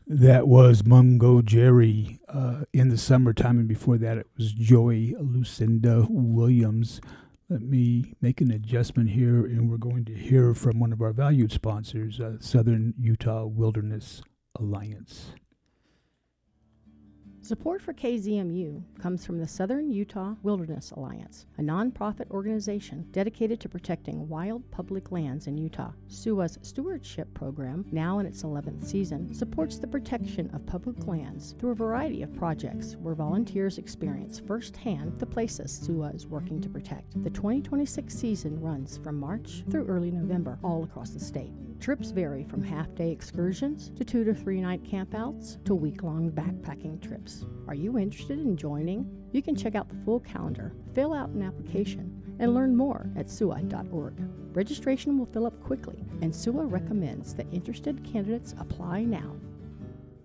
That was Mungo Jerry in the summertime, and before that, it was Joey Lucinda Williams. Let me make an adjustment here, and we're going to hear from one of our valued sponsors, Southern Utah Wilderness Alliance. Support for KZMU comes from the Southern Utah Wilderness Alliance, a nonprofit organization dedicated to protecting wild public lands in Utah. SUA's stewardship program, now in its 11th season, supports the protection of public lands through a variety of projects where volunteers experience firsthand the places SUA is working to protect. The 2026 season runs from March through early November all across the state. Trips vary from half-day excursions to 2 to 3 night campouts to week-long backpacking trips. Are you interested in joining? You can check out the full calendar, fill out an application, and learn more at SUA.org. Registration will fill up quickly, and SUA recommends that interested candidates apply now.